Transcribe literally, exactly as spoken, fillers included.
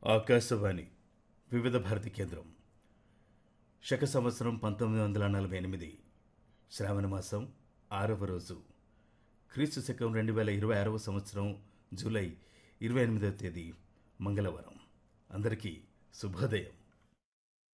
ఆకాశవాణి వివిధ భారతి కేంద్రం. శక సంవత్సరం పంతొమ్మిది వందల నలభై ఎనిమిది శ్రావణ మాసం ఆరవ రోజు, క్రీస్తు శకం రెండు వేల ఇరవై ఆరవ సంవత్సరం జూలై ఇరవై ఎనిమిదవ తేదీ మంగళవారం. అందరికీ శుభోదయం.